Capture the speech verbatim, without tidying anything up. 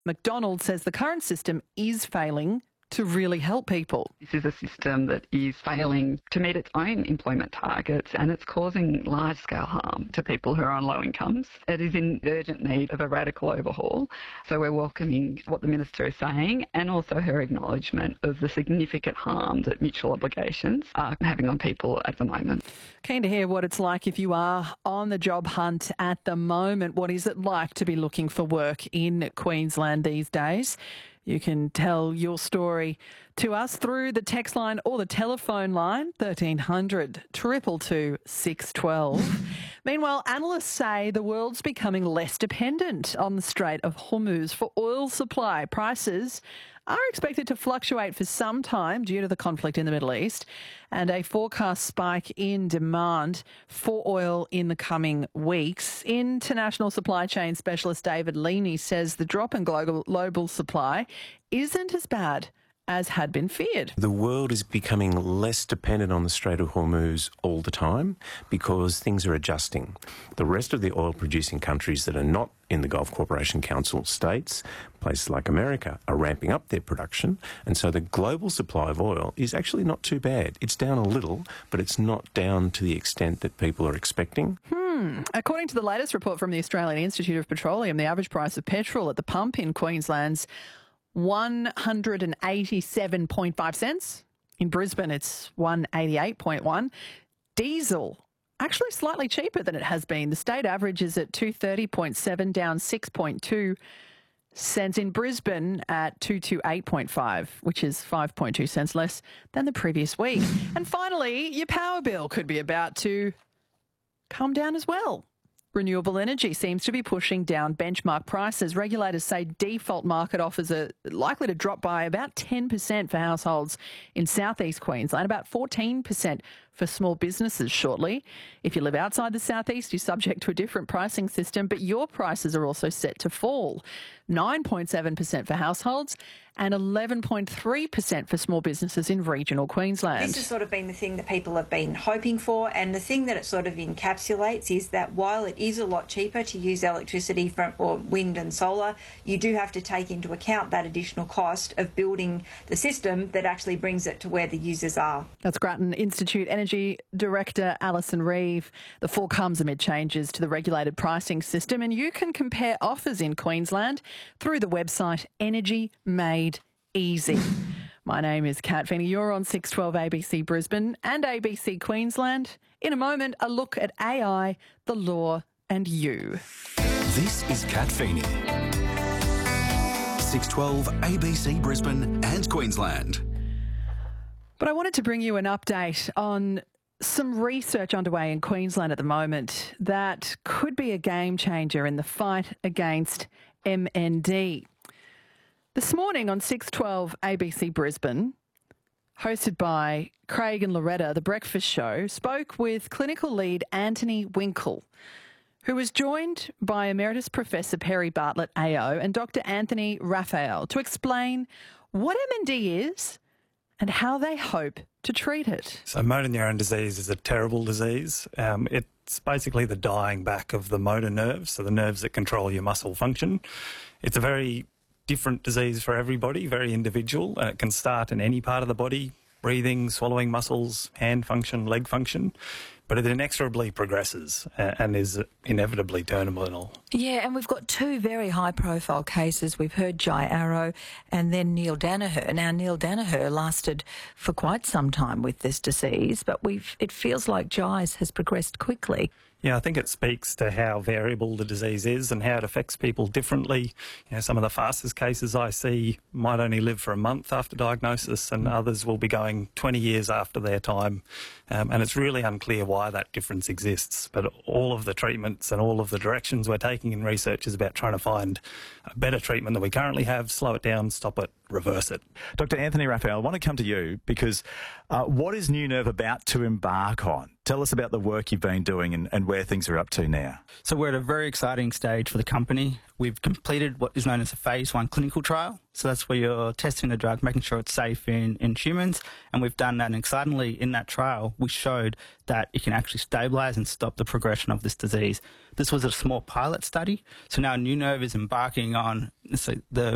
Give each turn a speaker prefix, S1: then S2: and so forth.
S1: McDonald says the current system is failing to really help people.
S2: This is a system that is failing to meet its own employment targets, and it's causing large-scale harm to people who are on low incomes. It is in urgent need of a radical overhaul. So we're welcoming what the Minister is saying and also her acknowledgement of the significant harm that mutual obligations are having on people at the moment.
S1: Keen to hear what it's like if you are on the job hunt at the moment. What is it like to be looking for work in Queensland these days? You can tell your story to us through the text line or the telephone line, thirteen hundred, two two two, six one two. Meanwhile, analysts say the world's becoming less dependent on the Strait of Hormuz for oil supply. Prices are expected to fluctuate for some time due to the conflict in the Middle East and a forecast spike in demand for oil in the coming weeks. International supply chain specialist David Leaney says the drop in global, global supply isn't as bad as had been feared.
S3: The world is becoming less dependent on the Strait of Hormuz all the time because things are adjusting. The rest of the oil-producing countries that are not in the Gulf Cooperation Council states, places like America, are ramping up their production, and so the global supply of oil is actually not too bad. It's down a little, but it's not down to the extent that people are expecting.
S1: Hmm. According to the latest report from the Australian Institute of Petroleum, the average price of petrol at the pump in Queensland's one hundred eighty-seven point five cents. In Brisbane, it's one hundred eighty-eight point one. Diesel, actually slightly cheaper than it has been. The state average is at two hundred thirty point seven, down six point two cents. In Brisbane at two hundred twenty-eight point five, which is five point two cents less than the previous week. And finally, your power bill could be about to come down as well. Renewable energy seems to be pushing down benchmark prices. Regulators say default market offers are likely to drop by about ten percent for households in southeast Queensland, about fourteen percent for small businesses shortly. If you live outside the southeast, you're subject to a different pricing system, but your prices are also set to fall. nine point seven percent for households and eleven point three percent for small businesses in regional Queensland.
S4: This has sort of been the thing that people have been hoping for, and the thing that it sort of encapsulates is that while it is a lot cheaper to use electricity from or wind and solar, you do have to take into account that additional cost of building the system that actually brings it to where the users are.
S1: That's Grattan Institute Energy Director Alison Reeve. The fall comes amid changes to the regulated pricing system, and you can compare offers in Queensland through the website Energy Made Easy. My name is Kat Feeney. You're on six twelve A B C Brisbane and A B C Queensland. In a moment, a look at A I, the law and you.
S5: This is Kat Feeney. six twelve A B C Brisbane and Queensland.
S1: But I wanted to bring you an update on some research underway in Queensland at the moment that could be a game changer in the fight against M N D. This morning on six twelve A B C Brisbane, hosted by Craig and Loretta, The Breakfast Show spoke with clinical lead Anthony Winkle, who was joined by Emeritus Professor Perry Bartlett A O and Doctor Anthony Raphael to explain what M N D is and how they hope to treat it.
S6: So motor neuron disease is a terrible disease. Um, it's basically the dying back of the motor nerves, so the nerves that control your muscle function. It's a very different disease for everybody, very individual. Uh, it can start in any part of the body, breathing, swallowing muscles, hand function, leg function, but it inexorably progresses uh, and is inevitably terminal.
S7: Yeah, and we've got two very high-profile cases. We've heard Jai Arrow and then Neil Danaher. Now, Neil Danaher lasted for quite some time with this disease, but we've it feels like Jai's has progressed quickly.
S6: Yeah, I think it speaks to how variable the disease is and how it affects people differently. You know, some of the fastest cases I see might only live for a month after diagnosis, and others will be going twenty years after their time. Um, and it's really unclear why that difference exists. But all of the treatments and all of the directions we're taking in research is about trying to find a better treatment than we currently have, slow it down, stop it, reverse it.
S8: Doctor Anthony Raphael, I want to come to you because uh, what is New Nerve about to embark on? Tell us about the work you've been doing and, and where things are up to now.
S9: So we're at a very exciting stage for the company. We've completed what is known as a phase one clinical trial. So that's where you're testing the drug, making sure it's safe in, in humans. And we've done that. And excitingly, in that trial, we showed that it can actually stabilise and stop the progression of this disease. This was a small pilot study. So now New Nerve is embarking on so the